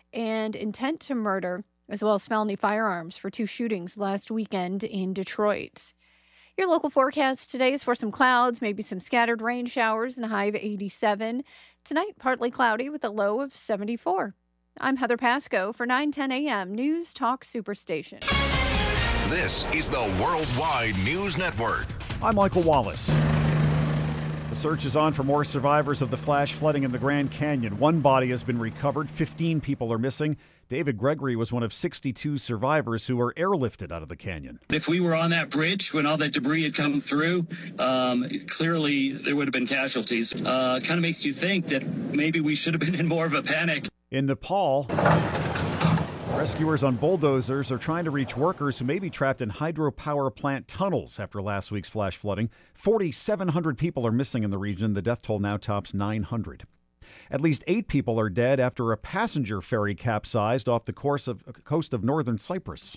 and intent to murder, as well as felony firearms for 2 shootings last weekend in Detroit. Your local forecast today is for some clouds, maybe some scattered rain showers, and a high of 87. Tonight, partly cloudy with a low of 74. I'm Heather Pasco for 9:10 a.m. News Talk Superstation. This is the Worldwide News Network. I'm Michael Wallace. The search is on for more survivors of the flash flooding in the Grand Canyon. One body has been recovered. 15 people are missing. David Gregory was one of 62 survivors who were airlifted out of the canyon. If we were on that bridge when all that debris had come through, clearly there would have been casualties. Kind of makes you think that maybe we should have been in more of a panic. In Nepal, rescuers on bulldozers are trying to reach workers who may be trapped in hydropower plant tunnels after last week's flash flooding. 4,700 people are missing in the region. The death toll now tops 900. At least 8 people are dead after a passenger ferry capsized off the coast of northern Cyprus.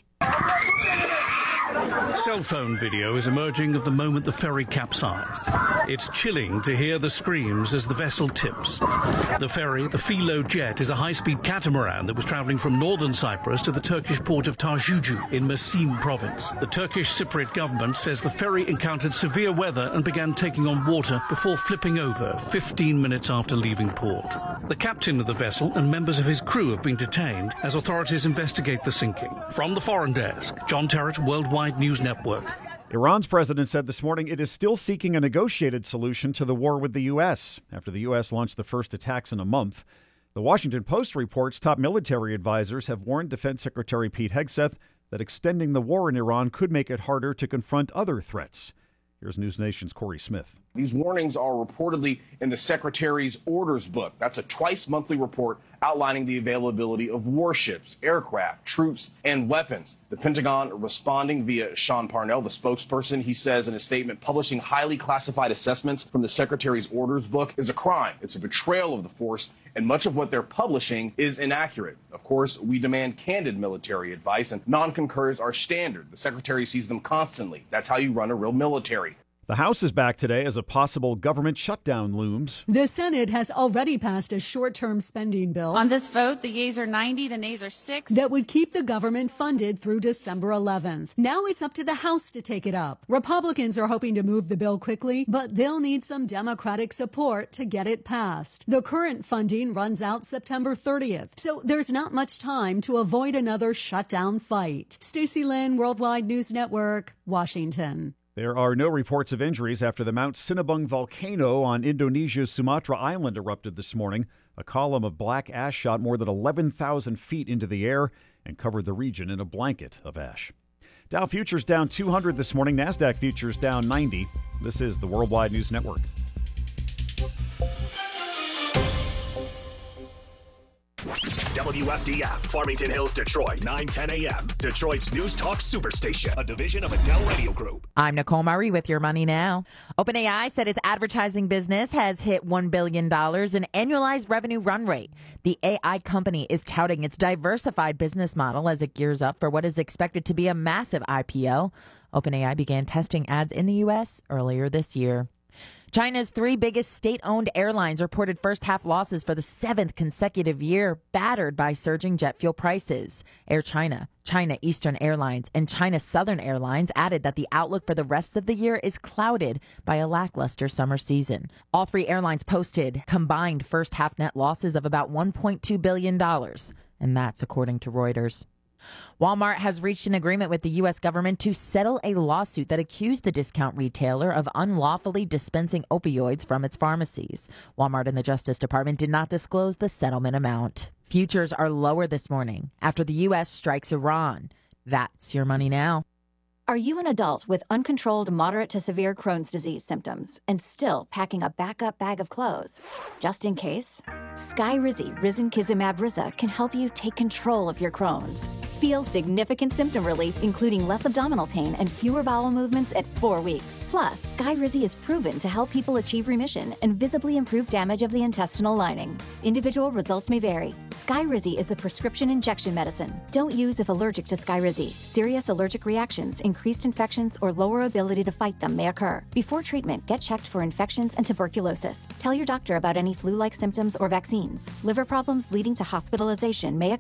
Cell phone video is emerging of the moment the ferry capsized. It's chilling to hear the screams as the vessel tips. The ferry, the Philo Jet, is a high-speed catamaran that was traveling from northern Cyprus to the Turkish port of Tarjucu in Mersin province. The Turkish Cypriot government says the ferry encountered severe weather and began taking on water before flipping over 15 minutes after leaving port. The captain of the vessel and members of his crew have been detained as authorities investigate the sinking. From the Foreign Desk, John Terrett, Worldwide News Network. Iran's president said this morning it is still seeking a negotiated solution to the war with the U.S. after the U.S. launched the first attacks in a month. The Washington Post reports top military advisors have warned Defense Secretary Pete Hegseth that extending the war in Iran could make it harder to confront other threats. Here's News Nation's Corey Smith. These warnings are reportedly in the Secretary's orders book. That's a twice-monthly report outlining the availability of warships, aircraft, troops, and weapons. The Pentagon responding via Sean Parnell, the spokesperson. He says in a statement, publishing highly classified assessments from the Secretary's orders book is a crime. It's a betrayal of the force, and much of what they're publishing is inaccurate. Of course, we demand candid military advice, and non-concurs are standard. The Secretary sees them constantly. That's how you run a real military. The House is back today as a possible government shutdown looms. The Senate has already passed a short-term spending bill. On this vote, the yeas are 90, the nays are 6. That would keep the government funded through December 11th. Now it's up to the House to take it up. Republicans are hoping to move the bill quickly, but they'll need some Democratic support to get it passed. The current funding runs out September 30th, so there's not much time to avoid another shutdown fight. Stacey Lynn, Worldwide News Network, Washington. There are no reports of injuries after the Mount Sinabung volcano on Indonesia's Sumatra Island erupted this morning. A column of black ash shot more than 11,000 feet into the air and covered the region in a blanket of ash. Dow futures down 200 this morning. NASDAQ futures down 90. This is the Worldwide News Network. WFDF, Farmington Hills, Detroit, 9:10 a.m. Detroit's News Talk Superstation, a division of Adele Radio Group. I'm Nicole Murray with your money now. OpenAI said its advertising business has hit $1 billion in annualized revenue run rate. The AI company is touting its diversified business model as it gears up for what is expected to be a massive IPO. OpenAI began testing ads in the U.S. earlier this year. China's 3 biggest state-owned airlines reported first-half losses for the 7th consecutive year, battered by surging jet fuel prices. Air China, China Eastern Airlines, and China Southern Airlines added that the outlook for the rest of the year is clouded by a lackluster summer season. All 3 airlines posted combined first-half net losses of about $1.2 billion, and that's according to Reuters. Walmart has reached an agreement with the U.S. government to settle a lawsuit that accused the discount retailer of unlawfully dispensing opioids from its pharmacies. Walmart and the Justice Department did not disclose the settlement amount. Futures are lower this morning after the U.S. strikes Iran. That's your money now. Are you an adult with uncontrolled moderate to severe Crohn's disease symptoms and still packing a backup bag of clothes? Just in case? Skyrizi Risankizumab Riza can help you take control of your Crohn's. Feel significant symptom relief, including less abdominal pain and fewer bowel movements at 4 weeks. Plus, Skyrizi is proven to help people achieve remission and visibly improve damage of the intestinal lining. Individual results may vary. Skyrizi is a prescription injection medicine. Don't use if allergic to Skyrizi. Serious allergic reactions, increased infections, or lower ability to fight them may occur. Before treatment, get checked for infections and tuberculosis. Tell your doctor about any flu-like symptoms or vaccines. Liver problems leading to hospitalization may occur.